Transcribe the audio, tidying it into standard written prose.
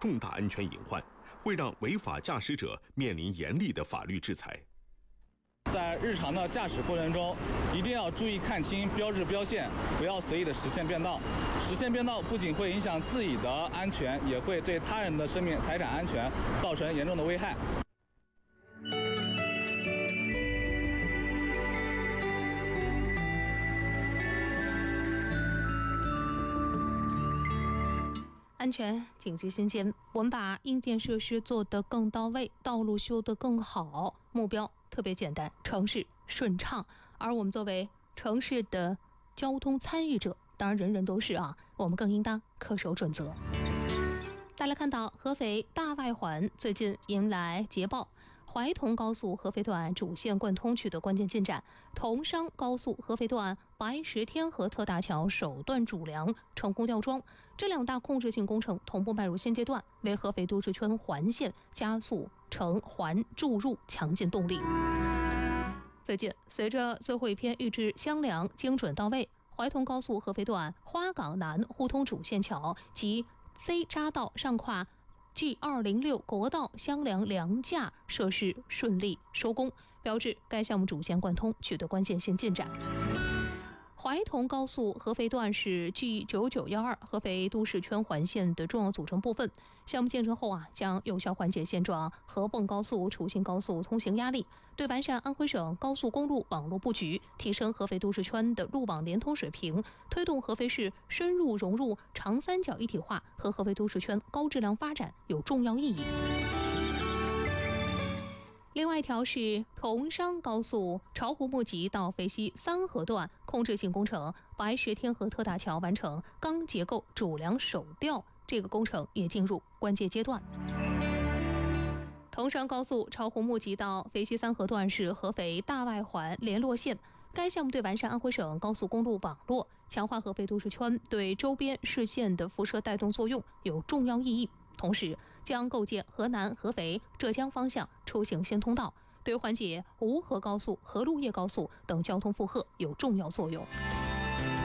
重大安全隐患，会让违法驾驶者面临严厉的法律制裁。 在日常的驾驶过程中，一定要注意看清标志标线，不要随意的实线变道。实线变道不仅会影响自己的安全，也会对他人的生命财产安全造成严重的危害。 安全紧急信件，我们把应电设施做得更到位，道路修得更好，目标特别简单，城市顺畅。而我们作为城市的交通参与者，当然人人都是我们更应当恪守准则。再来看到合肥大外环最近迎来捷报，怀同高速合肥段主线贯通取得关键进展，同商高速合肥段白石天河特大桥首段主梁成功吊装，这两大控制性工程同步迈入新阶段，为合肥都市圈环线加速城环注入强劲动力。最近随着最后一篇预制箱梁精准到位，怀同高速合肥段花岗南互通主线桥及 C 匝道上跨 G206 国道箱梁梁架设施顺利收工，标志该项目主线贯通取得关键性进展。怀同高速合肥段是 G9912 合肥都市圈环线的重要组成部分。项目建成后将有效缓解现状合泵高速、楚信高速通行压力，对完善安徽省高速公路网络布局，提升合肥都市圈的路网连通水平，推动合肥市深入融入长三角一体化和合肥都市圈高质量发展有重要意义。另外一条是同商高速巢湖木集到肥西三河段控制性工程白石天河特大桥完成钢结构主梁首吊，这个工程也进入关键阶段。同商高速巢湖木集到肥西三河段是合肥大外环联络线，该项目对完善安徽省高速公路网络、强化合肥都市圈对周边市县的辐射带动作用有重要意义，同时将构建河南、合肥、浙江方向出行新通道，对缓解芜河高速、河陆叶高速等交通负荷有重要作用。